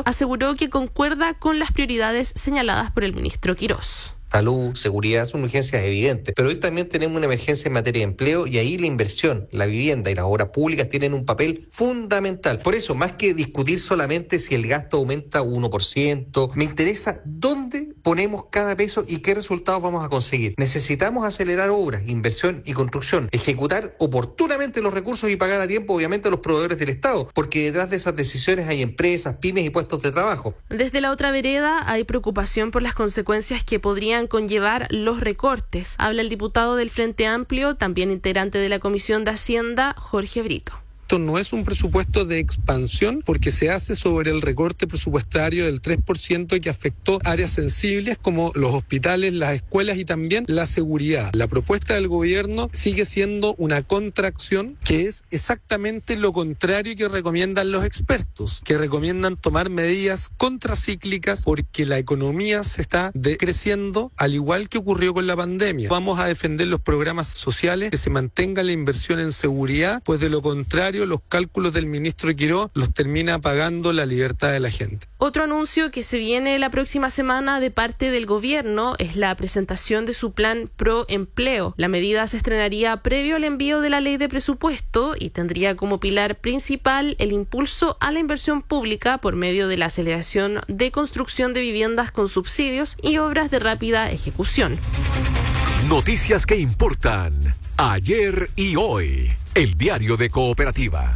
ministro, aseguró que concuerda con las prioridades señaladas por el ministro Quirós. Salud, seguridad, son urgencias evidentes, pero hoy también tenemos una emergencia en materia de empleo y ahí la inversión, la vivienda y las obras públicas tienen un papel fundamental. Por eso, más que discutir solamente si el gasto aumenta 1%, me interesa dónde ponemos cada peso y qué resultados vamos a conseguir. Necesitamos acelerar obras, inversión y construcción, ejecutar oportunamente los recursos y pagar a tiempo, obviamente, a los proveedores del Estado, porque detrás de esas decisiones hay empresas, pymes y puestos de trabajo. Desde la otra vereda hay preocupación por las consecuencias que podrían conllevar los recortes. Habla el diputado del Frente Amplio, también integrante de la Comisión de Hacienda, Jorge Brito. Esto no es un presupuesto de expansión porque se hace sobre el recorte presupuestario del 3% que afectó áreas sensibles como los hospitales, las escuelas y también la seguridad. La propuesta del gobierno sigue siendo una contracción que es exactamente lo contrario que recomiendan los expertos, que recomiendan tomar medidas contracíclicas porque la economía se está decreciendo al igual que ocurrió con la pandemia. Vamos a defender los programas sociales, que se mantenga la inversión en seguridad, pues de lo contrario los cálculos del ministro Quirós los termina pagando la libertad de la gente. Otro anuncio que se viene la próxima semana de parte del gobierno es la presentación de su plan Pro Empleo. La medida se estrenaría previo al envío de la ley de presupuesto y tendría como pilar principal el impulso a la inversión pública por medio de la aceleración de construcción de viviendas con subsidios y obras de rápida ejecución. Noticias que importan ayer y hoy. El diario de Cooperativa.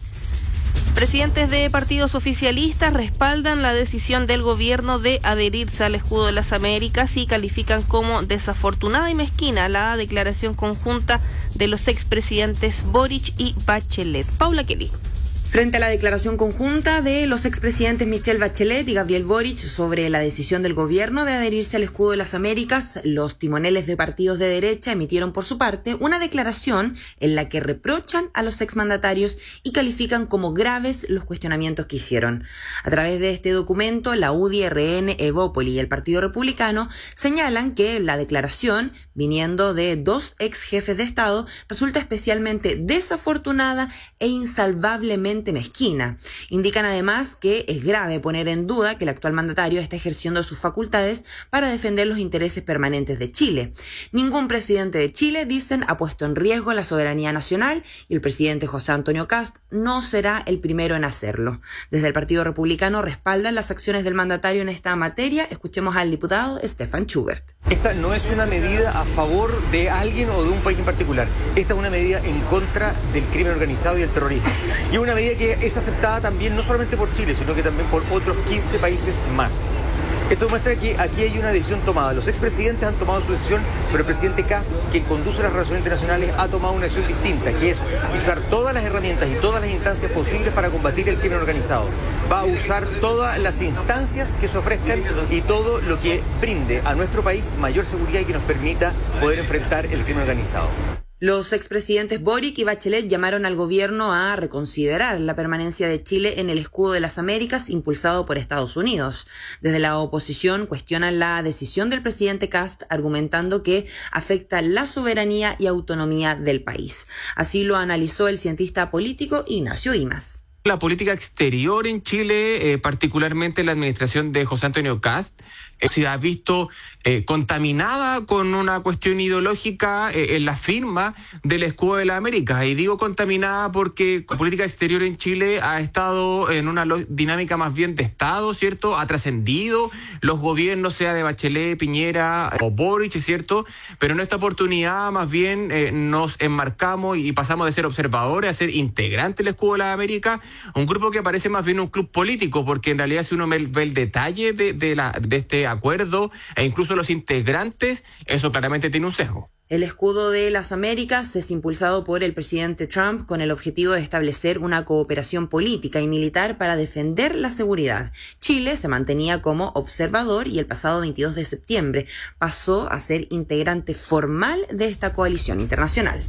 Presidentes de partidos oficialistas respaldan la decisión del gobierno de adherirse al escudo de las Américas y califican como desafortunada y mezquina la declaración conjunta de los expresidentes Boric y Bachelet. Paula Kelly. Frente a la declaración conjunta de los expresidentes Michelle Bachelet y Gabriel Boric sobre la decisión del gobierno de adherirse al escudo de las Américas, los timoneles de partidos de derecha emitieron por su parte una declaración en la que reprochan a los exmandatarios y califican como graves los cuestionamientos que hicieron. A través de este documento, la UDI, RN, Evópoli y el Partido Republicano señalan que la declaración, viniendo de dos ex jefes de Estado, resulta especialmente desafortunada e insalvablemente mezquina. Indican además que es grave poner en duda que el actual mandatario está ejerciendo sus facultades para defender los intereses permanentes de Chile. Ningún presidente de Chile, dicen, ha puesto en riesgo la soberanía nacional y el presidente José Antonio Kast no será el primero en hacerlo. Desde el Partido Republicano respaldan las acciones del mandatario en esta materia. Escuchemos al diputado Stefan Schubert. Esta no es una medida a favor de alguien o de un país en particular. Esta es una medida en contra del crimen organizado y el terrorismo. Y una medida que es aceptada también no solamente por Chile, sino que también por otros 15 países más. Esto demuestra que aquí hay una decisión tomada. Los expresidentes han tomado su decisión, pero el presidente Kast, quien conduce las relaciones internacionales, ha tomado una decisión distinta, que es usar todas las herramientas y todas las instancias posibles para combatir el crimen organizado. Va a usar todas las instancias que se ofrezcan y todo lo que brinde a nuestro país mayor seguridad y que nos permita poder enfrentar el crimen organizado. Los expresidentes Boric y Bachelet llamaron al gobierno a reconsiderar la permanencia de Chile en el escudo de las Américas impulsado por Estados Unidos. Desde la oposición cuestionan la decisión del presidente Kast, argumentando que afecta la soberanía y autonomía del país. Así lo analizó el cientista político Ignacio Imaz. La política exterior en Chile, particularmente la administración de José Antonio Kast, se ha visto contaminada con una cuestión ideológica en la firma del escudo de las Américas. Y digo contaminada porque la política exterior en Chile ha estado en una dinámica más bien de Estado, ¿cierto? Ha trascendido los gobiernos, sea de Bachelet, Piñera o Boric, ¿cierto? Pero en esta oportunidad más bien nos enmarcamos y pasamos de ser observadores a ser integrantes del escudo de las Américas, un grupo que parece más bien un club político, porque en realidad si uno ve el detalle de este acuerdo e incluso los integrantes, eso claramente tiene un sesgo. El escudo de las Américas es impulsado por el presidente Trump con el objetivo de establecer una cooperación política y militar para defender la seguridad. Chile se mantenía como observador y el pasado 22 de septiembre pasó a ser integrante formal de esta coalición internacional.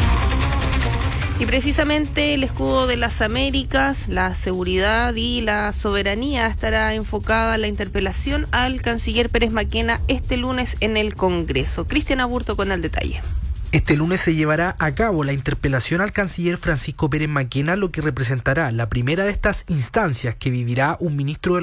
Y precisamente el escudo de las Américas, la seguridad y la soberanía estará enfocada en la interpelación al canciller Pérez Maquena este lunes en el Congreso. Cristian Aburto con el detalle. Este lunes se llevará a cabo la interpelación al canciller Francisco Pérez Maquena, lo que representará la primera de estas instancias que vivirá un ministro de